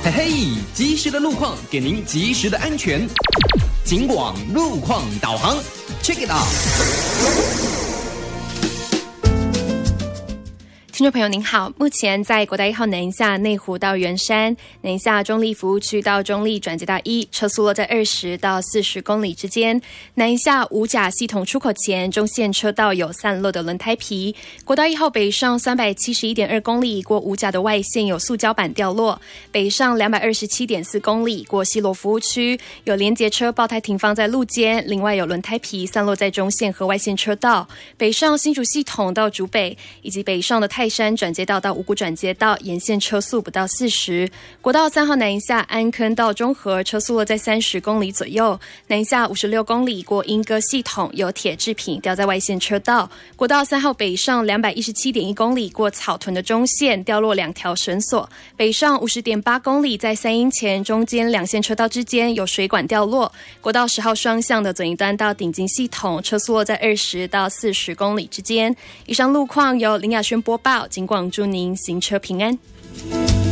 嘿嘿，及时的路况给您及时的安全。警广路况导航 ，Check it out。 听众朋友您好，目前在国道1号南下内湖到圆山，南下中立服务区到中立转接道1，车速落在20到40公里之间。南下五甲系统出口前，中线车道有散落的轮胎皮。国道1号北上371.2公里，过五甲的外线有塑胶板掉落。北上227.4公里，过西螺服务区有连结车爆胎停放在路肩，另外有轮胎皮散落在中线和外线车道。北上新竹系统到竹北，以及北上的泰山转接道到五股转接道，沿线车速不到40。国道3号南下安坑到中和，车速落在30公里左右。南下56公里，过莺歌系统有铁制品掉在外线车道。国道3号北上217.1公里，过草屯的中线掉落2条绳索。北上50.8公里，在三鶯前中间两线车道之间有水管掉落。国道10号双向的左营端到顶金系统，车速落在20到40公里之间。以上路况由林雅轩播报，警广祝您行车平安。